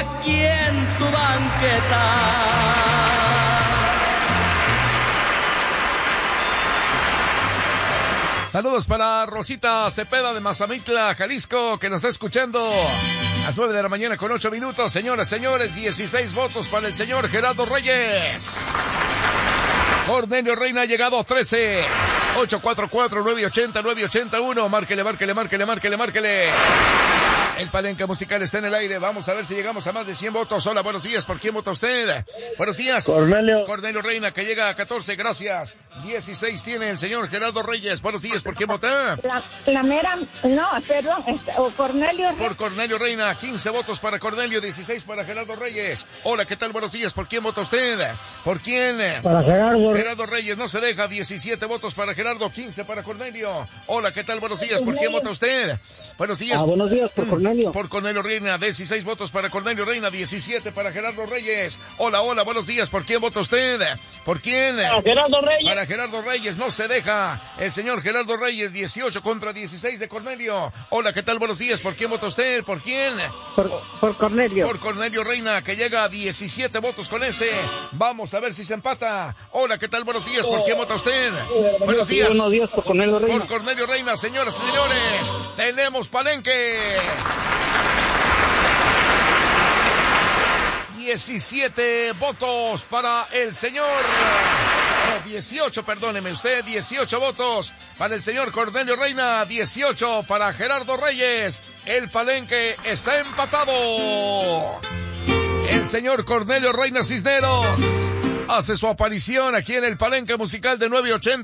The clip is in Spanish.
aquí en tu banqueta. Saludos para Rosita Cepeda de Mazamitla, Jalisco, que nos está escuchando a las 9 de la mañana con 8 minutos. Señoras, señores, 16 votos para el señor Gerardo Reyes. Cornelio Reina ha llegado a 13. 844-980-981. Márquele. El palenque musical está en el aire. Vamos a ver si llegamos a más de 100 votos. Hola, buenos días. ¿Por quién vota usted? Buenos días. Cornelio Reina, que llega a 14. Gracias. 16 tiene el señor Gerardo Reyes. Buenos días. ¿Por quién vota? Cornelio. Por Cornelio Reina. 15 votos para Cornelio, 16 para Gerardo Reyes. Hola, ¿qué tal? Buenos días. ¿Por quién vota usted? ¿Por quién? Para Gerardo. Gerardo Reyes no se deja. 17 votos para Gerardo, 15 para Cornelio. Hola, ¿qué tal? Buenos días. ¿Por quién vota usted? Buenos días. Buenos días, por Cornelio. Por Cornelio Reina, 16 votos para Cornelio Reina, 17 para Gerardo Reyes. Hola, buenos días. ¿Por quién vota usted? ¿Por quién? Para Gerardo Reyes. Para Gerardo Reyes, no se deja. El señor Gerardo Reyes, 18 contra 16 de Cornelio. Hola, ¿qué tal? Buenos días. ¿Por quién vota usted? ¿Por quién? Por Cornelio. Por Cornelio Reina, que llega a 17 votos con este. Vamos a ver si se empata. Hola, ¿qué tal? Buenos días. ¿Por quién vota usted? Buenos días. Buenos días, por Cornelio Reina. Por Cornelio Reina, señoras y señores. Tenemos palenque. 17 votos para el señor. No, 18, perdóneme usted. 18 votos para el señor Cornelio Reina. 18 para Gerardo Reyes. El palenque está empatado. El señor Cornelio Reina Cisneros hace su aparición aquí en el palenque musical de 980